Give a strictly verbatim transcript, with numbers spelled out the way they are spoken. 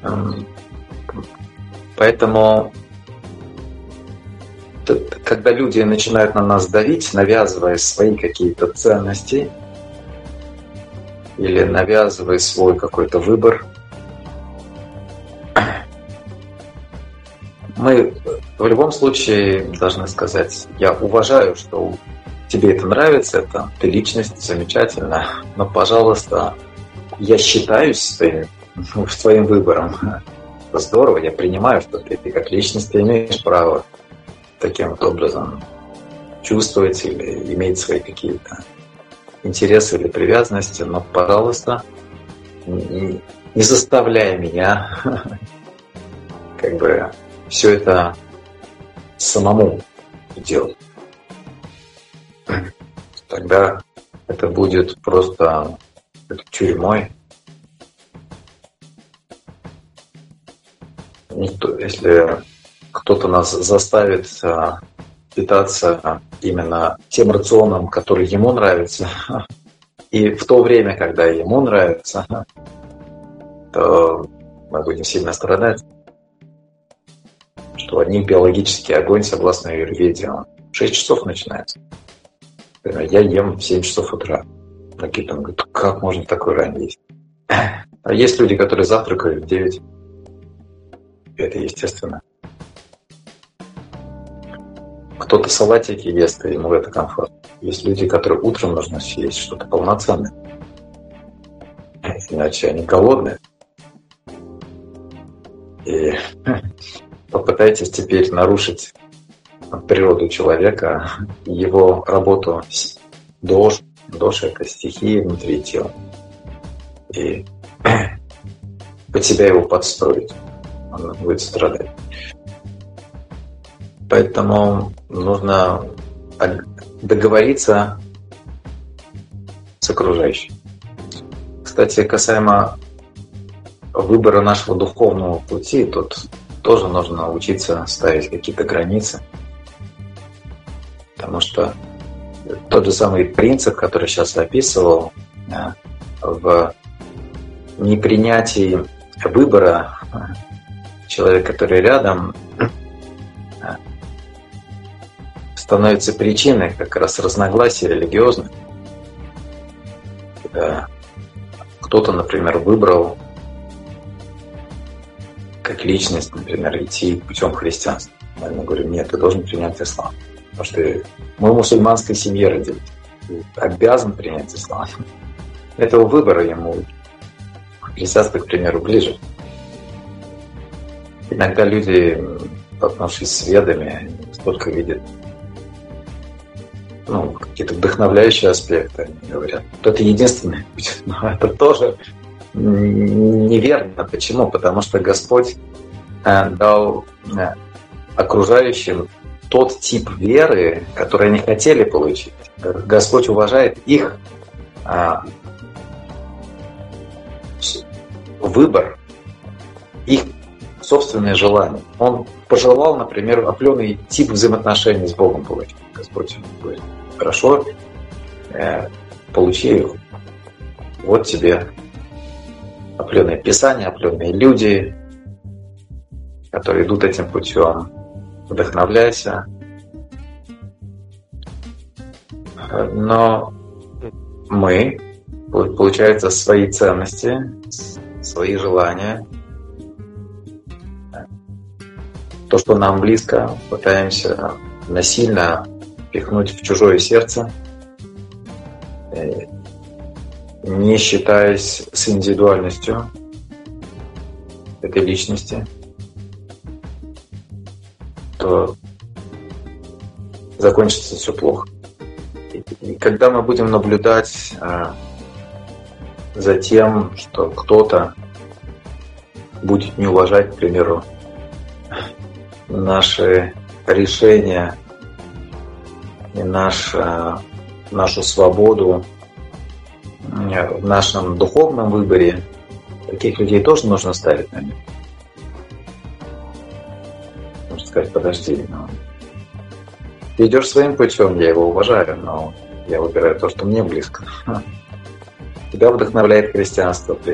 Поэтому, когда люди начинают на нас давить, навязывая свои какие-то ценности или навязывая свой какой-то выбор, мы в любом случае должны сказать: я уважаю, что тебе это нравится, это ты личность, замечательно, но, пожалуйста, я считаюсь своим, своим выбором. Здорово, я принимаю, что ты, ты как личность ты имеешь право таким вот образом чувствовать или иметь свои какие-то интересы или привязанности, но, пожалуйста, не, не заставляй меня как бы все это самому делать. Тогда это будет просто тюрьмой. Никто, если кто-то нас заставит а, питаться именно тем рационом, который ему нравится, и в то время, когда ему нравится, то мы будем сильно страдать. Что одни биологический огонь, согласно аюрведе, в шесть часов начинается. Я ем в семь часов утра. Какие там говорят: как можно такой рано есть? А есть люди, которые завтракают в девять. Это естественно. Кто-то салатики ест, и ему это комфортно. Есть люди, которые утром нужно съесть что-то полноценное. Иначе они голодные. И попытайтесь теперь нарушить природу человека, его работу дош. Дош — это стихия внутри тела. И под себя его подстроить. Он будет страдать. Поэтому нужно договориться с окружающим. Кстати, касаемо выбора нашего духовного пути, тут тоже нужно научиться ставить какие-то границы. Потому что тот же самый принцип, который сейчас описывал, в непринятии выбора человека, который рядом, становится причиной как раз разногласий религиозных. Когда кто-то, например, выбрал как личность, например, идти путем христианства. Я ему говорю: нет, ты должен принять ислам. Потому что мы в мусульманской семье родились. Ты обязан принять ислам. Этого выбора ему христианство, к примеру, ближе. Иногда люди, столкнувшись с ведами, столько видят ну, какие-то вдохновляющие аспекты. Они говорят: это единственный путь. Но это тоже неверно. Почему? Потому что Господь дал окружающим тот тип веры, который они хотели получить. Господь уважает их выбор, их собственные желания. Он пожелал, например, определенный тип взаимоотношений с Богом получить. Господь говорит: хорошо, э, получи их. Вот тебе определенные писания, определенные люди, которые идут этим путем. Вдохновляйся. Но мы, получается, свои ценности, свои желания, то, что нам близко, пытаемся насильно пихнуть в чужое сердце, не считаясь с индивидуальностью этой личности, то закончится все плохо. И когда мы будем наблюдать за тем, что кто-то будет не уважать, к примеру, наши решения и наш, нашу свободу в нашем духовном выборе, таких людей тоже нужно ставить на место. Можно сказать: подожди, но ты идешь своим путем, я его уважаю, но я выбираю то, что мне близко. Тебя вдохновляет христианство.